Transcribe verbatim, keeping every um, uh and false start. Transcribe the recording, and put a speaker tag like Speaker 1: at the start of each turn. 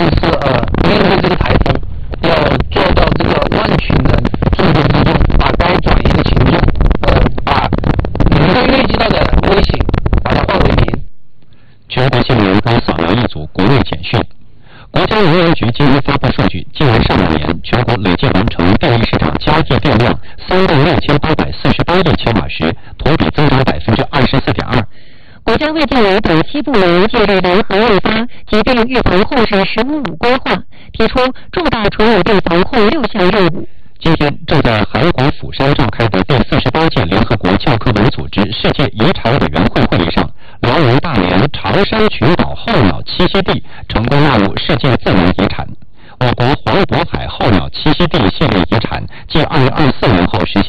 Speaker 1: 就是呃面对这个台风，要做到这个万群人众多之中，把该转移的群众，呃，把能够预计到的危险，把它化为零。
Speaker 2: 全国新闻可扫描一组国内简讯。国家能源局今日发布数据，今年上半年全国累计完成电力市场交易电量三万六千八百四十八亿千瓦时，同比增长百分之二十四点二。
Speaker 3: 国家卫健委等七部门近日联合印发《疾病预防控制“十五五”规划》，提出重大传染病防控六项任务。
Speaker 2: 今天正在韩国釜山召开的第四十八届联合国教科文组织世界遗产委员会会议上，辽宁大连长山群岛候鸟栖息地成功纳入世界自然遗产。我国黄渤海候鸟栖息地系列遗产继二零二四年后实现